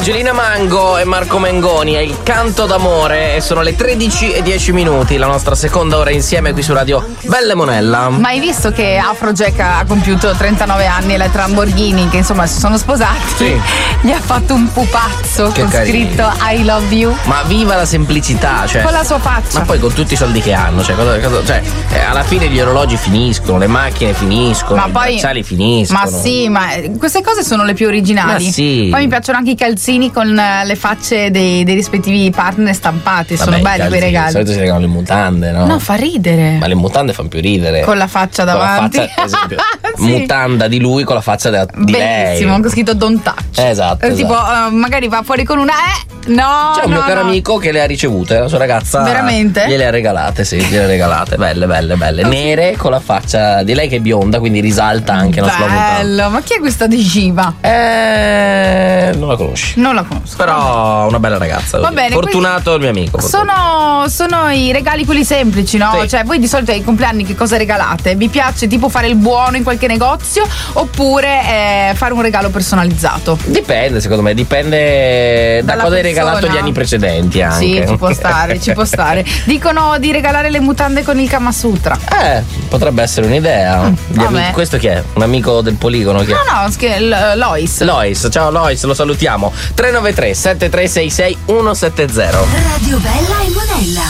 Angelina Mango e Marco Mengoni, è il canto d'amore e sono le 13:10, la nostra seconda ora insieme qui su Radio Belle Monella. Ma hai visto che Afrojack ha compiuto 39 anni e la Lamborghini, che insomma si sono sposati, sì, gli ha fatto un pupazzo che con carino, scritto I love you. Ma viva la semplicità, cioè, con la sua faccia. Ma poi con tutti i soldi che hanno, cioè, alla fine gli orologi finiscono, le macchine finiscono, ma i poi, bracciali finiscono. Ma sì, ma queste cose sono le più originali. Ma sì. Poi mi piacciono anche i calzini con le facce dei rispettivi partner stampati. Vabbè, sono belli quei regali. Di solito si regalano le mutande, no? No, fa ridere. Ma le mutande fanno più ridere. Con la faccia davanti. Con la faccia, esempio, sì, mutanda di lui con la faccia di bellissimo, lei. Bellissimo, con scritto don't touch. Esatto. Tipo, magari va fuori con una no. C'è un mio caro amico che le ha ricevute, la sua ragazza. Veramente? Gliele ha regalate, sì, gliele ha regalate. Belle. Nere con la faccia di lei che è bionda, quindi risalta anche la sua mutanda. Bello, ma chi è questa Digiva? Non la conosci. Non la conosco. Però una bella ragazza. Va bene. Fortunato il mio amico. Sono i regali quelli semplici, no? Sì. Cioè, voi di solito ai compleanni che cosa regalate? Vi piace tipo fare il buono in qualche negozio oppure fare un regalo personalizzato? Dipende, secondo me, dipende da cosa hai regalato gli anni precedenti anche. Sì, ci può stare. Dicono di regalare le mutande con il Kama Sutra. Potrebbe essere un'idea. Questo chi è? Un amico del poligono? Chi è? No, Lois. Ciao Lois, lo salutiamo. 393 7366 170. Radio Bella e Monella.